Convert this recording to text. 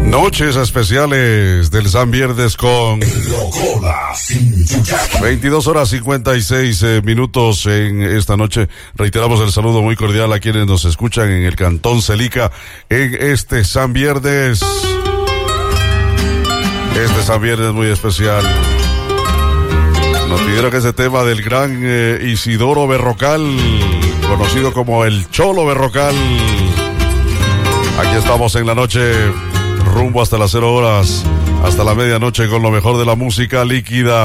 Noches especiales del San Viernes con 22 horas 56 minutos en esta noche. Reiteramos el saludo muy cordial a quienes nos escuchan en el Cantón Celica en este San Viernes. Este San Viernes muy especial. Nos pidieron que ese tema del gran Isidoro Berrocal, conocido como el Cholo Berrocal. Aquí estamos en la noche, rumbo hasta las 0 horas, hasta la medianoche con lo mejor de la música líquida.